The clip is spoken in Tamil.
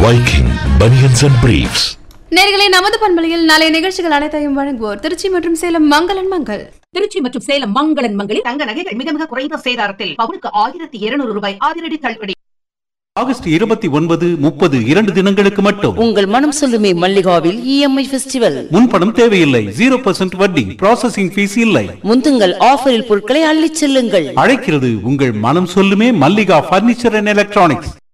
Viking Bunions and Briefs. நேயர்களே, நமது பண்பலையில் நாளைய நிகழ்ச்சிகள் அனைத்தையும் வழங்குவோர் திருச்சி மற்றும் சேலம் மங்களன் மங்கள். திருச்சி மற்றும் சேலம் மங்களன் மங்களில் தங்க நகைகள் மிக மிக குறைந்த சேதாரத்தில் பவுனுக்கு 1200 ரூபாய் அதிரடி தள்ளுபடி. ஆகஸ்ட் 29, 30 2 தினங்களுக்கு மட்டும் உங்கள் மனம் சொல்லுமே மல்லிகாவில் EMI ஃபெஸ்டிவல். முன்பணம் தேவையில்லை, 0% வட்டி, ப்ராசஸிங் ஃபீஸ் இல்லை. முந்துங்கள் ஆஃபரில் பொருட்களை அள்ளிச் செல்லுங்கள். அழைக்கிறது உங்கள் மனம் சொல்லுமே மல்லிகா பர்னிச்சர் அண்ட் எலக்ட்ரானிக்ஸ்.